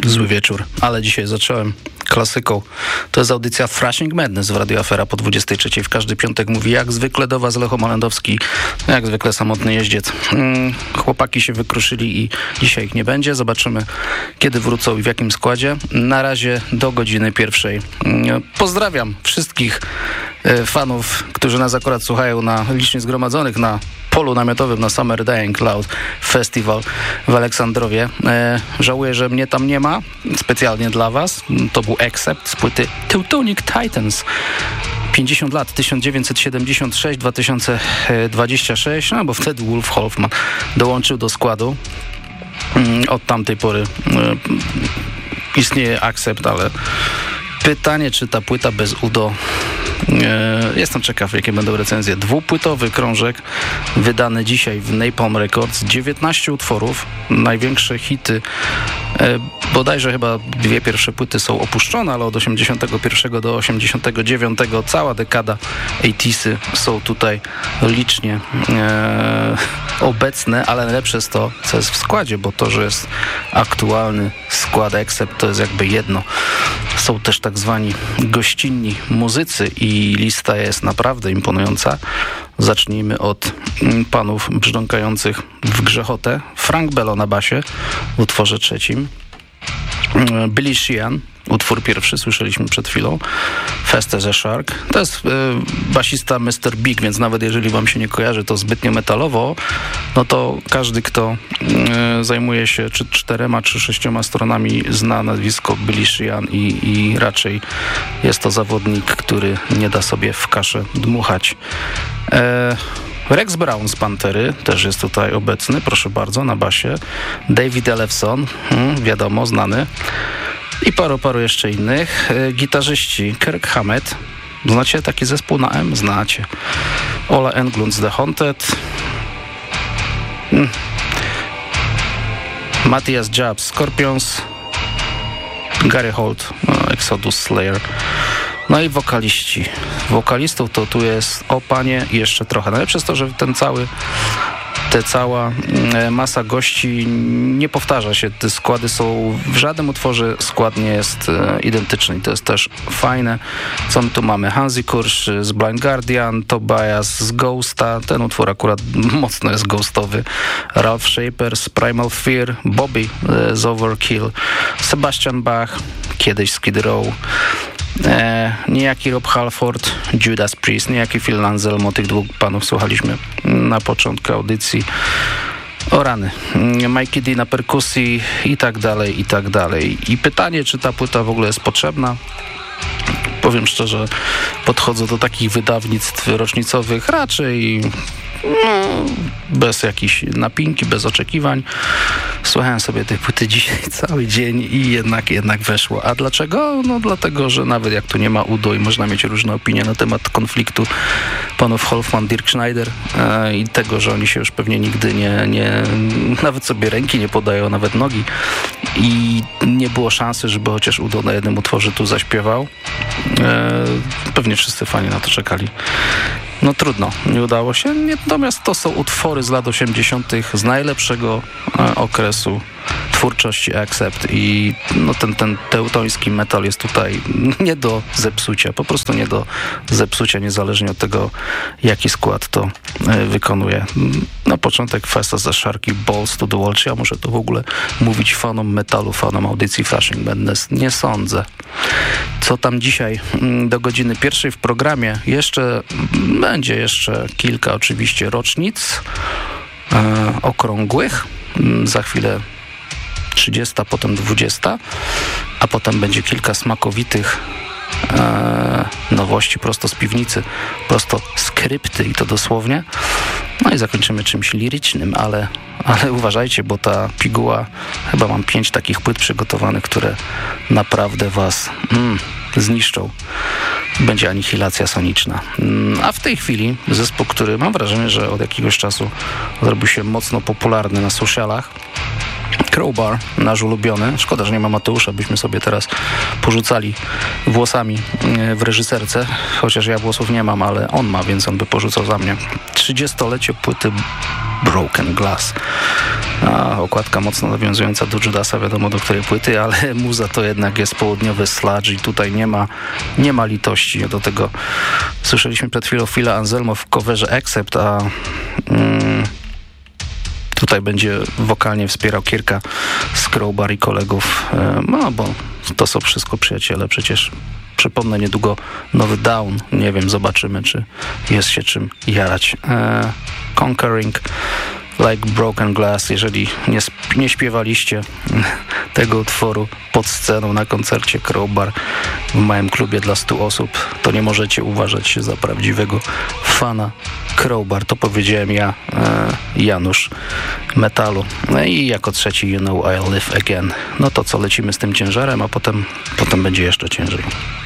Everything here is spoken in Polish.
Zły wieczór, ale dzisiaj zacząłem klasyką. To jest audycja Thrashing Madness w Radio Afera po 23. W każdy piątek mówi jak zwykle do was Lecho Malendowski, jak zwykle samotny jeździec. Chłopaki się wykruszyli i dzisiaj ich nie będzie. Zobaczymy, kiedy wrócą i w jakim składzie. Na razie do godziny 1. Pozdrawiam wszystkich fanów, którzy nas akurat słuchają licznie zgromadzonych na polu namiotowym na Summer Dying Cloud Festival w Aleksandrowie. Żałuję, że mnie tam nie ma. Specjalnie dla was. To był Accept z płyty Teutonic Titans. 50 lat, 1976-2026, no bo wtedy Wolf Hoffman dołączył do składu. Od tamtej pory istnieje Accept, ale pytanie, czy ta płyta bez Udo... Jestem ciekaw, jakie będą recenzje. 2-płytowy krążek wydany dzisiaj w Napalm Records. 19 utworów, największe hity. Bodajże chyba 2 pierwsze płyty są opuszczone, ale od 81 do 89 cała dekada 80'sy są tutaj licznie obecne, ale najlepsze jest to, co jest w składzie, bo to, że jest aktualny skład Accept, to jest jakby jedno. Są też tak zwani gościnni muzycy i lista jest naprawdę imponująca. Zacznijmy od panów brzdąkających w grzechotę. Frank Bello na basie w utworze 3. Billy Sheehan, utwór pierwszy, słyszeliśmy przed chwilą. Fast as a Shark. To jest basista Mr. Big, więc nawet jeżeli wam się nie kojarzy to zbytnio metalowo, no to każdy, kto zajmuje się czy 4 czy 6 stronami, zna nazwisko Billy Sheehan i raczej jest to zawodnik, który nie da sobie w kaszę dmuchać. Rex Brown z Pantery też jest tutaj obecny, proszę bardzo, na basie. David Ellefson, wiadomo, znany. I paru jeszcze innych. Gitarzyści Kirk Hammett. Znacie taki zespół na M? Znacie. Ola Englund z The Haunted. Matthias Jubb, Scorpions. Gary Holt, Exodus Slayer. No i wokaliści. Wokalistów to tu jest, o panie, jeszcze trochę. Najlepsze jest to, że cała masa gości nie powtarza się. Te składy są, w żadnym utworze skład nie jest identyczny. To jest też fajne. Co my tu mamy? Hansi Kursch z Blind Guardian, Tobias z Ghosta. Ten utwór akurat mocno jest ghostowy. Ralph Shaper z Primal Fear, Bobby z Overkill, Sebastian Bach, kiedyś Skid Row, niejaki Rob Halford, Judas Priest, niejaki Phil Anselmo. Tych dwóch panów słuchaliśmy na początku audycji. O rany, Mikey D na perkusji i tak dalej, i tak dalej. I pytanie, czy ta płyta w ogóle jest potrzebna? Powiem szczerze, podchodzę do takich wydawnictw rocznicowych raczej bez jakiejś napinki, bez oczekiwań. Słuchałem sobie tej płyty dzisiaj cały dzień i jednak weszło. A dlaczego? No dlatego, że nawet jak tu nie ma Udo i można mieć różne opinie na temat konfliktu panów Hoffman, Dirk Schneider i tego, że oni się już pewnie nigdy nie nawet sobie ręki nie podają, nawet nogi, i nie było szansy, żeby chociaż Udo na jednym utworze tu zaśpiewał. Pewnie wszyscy fani na to czekali. No trudno, nie udało się. Natomiast to są utwory z lat 80. z najlepszego okresu twórczości Accept i no ten teutoński metal jest tutaj nie do zepsucia, po prostu nie do zepsucia, niezależnie od tego, jaki skład to wykonuje. Na początek Fast as a Shark i Balls to the Wall. Czy ja muszę to w ogóle mówić fanom metalu, fanom audycji Thrashing Madness? Nie sądzę. Co tam dzisiaj do godziny 1 w programie? Będzie jeszcze kilka oczywiście rocznic okrągłych. Za chwilę 30, potem 20, a potem będzie kilka smakowitych nowości prosto z piwnicy, prosto z krypty i to dosłownie. No i zakończymy czymś lirycznym, ale uważajcie, bo ta piguła, chyba mam 5 takich płyt przygotowanych, które naprawdę was zniszczą. Będzie anihilacja soniczna. A w tej chwili zespół, który mam wrażenie, że od jakiegoś czasu zrobił się mocno popularny na socialach, Crowbar, nasz ulubiony. Szkoda, że nie ma Mateusza, byśmy sobie teraz porzucali włosami w reżyserce, chociaż ja włosów nie mam, ale on ma, więc on by porzucał za mnie. 30-lecie płyty Broken Glass. A okładka mocno nawiązująca do Judasa, wiadomo do której płyty, ale muza to jednak jest południowy sludge i tutaj nie ma litości. Do tego słyszeliśmy przed chwilą Phila Anselmo w coverze Accept, a tutaj będzie wokalnie wspierał Kirka z Crowbar i kolegów, no bo to są wszystko przyjaciele. Przecież przypomnę niedługo nowy Down. Nie wiem, zobaczymy, czy jest się czym jarać. Conquering Like Broken Glass. Jeżeli nie śpiewaliście tego utworu pod sceną na koncercie Crowbar w małym klubie dla 100 osób, to nie możecie uważać się za prawdziwego fana Crowbar. To powiedziałem ja, Janusz Metalu. No i jako trzeci You Know I'll Live Again. No to co, lecimy z tym ciężarem, a potem będzie jeszcze ciężej.